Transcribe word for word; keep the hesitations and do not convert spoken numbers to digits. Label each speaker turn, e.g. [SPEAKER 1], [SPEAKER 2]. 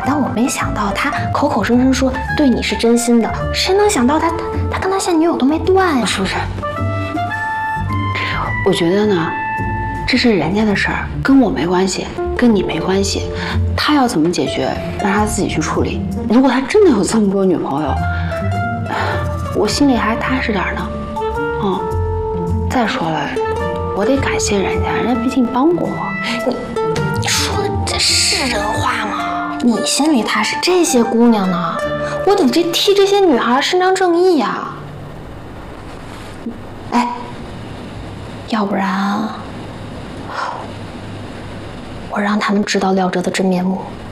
[SPEAKER 1] 但我没想到他口口声声说对你是真心的，谁能想到他他他跟他现女友都没断呀？
[SPEAKER 2] 是不是？我觉得呢，这是人家的事儿，跟我没关系，跟你没关系。他要怎么解决，让他自己去处理。如果他真的有这么多女朋友，我心里还踏实点呢。嗯，再说了，我得感谢人家，人家毕竟帮过我。
[SPEAKER 1] 你你说的这是人话吗？你心里踏实，这些姑娘呢？我得这替这些女孩伸张正义呀。哎，要不然我让他们知道廖哲的真面目。